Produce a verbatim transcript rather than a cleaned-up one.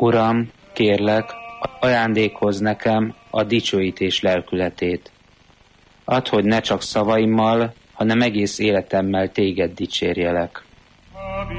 Uram, kérlek, ajándékozz nekem a dicsőítés lelkületét. Add, hogy ne csak szavaimmal, hanem egész életemmel téged dicsérjelek.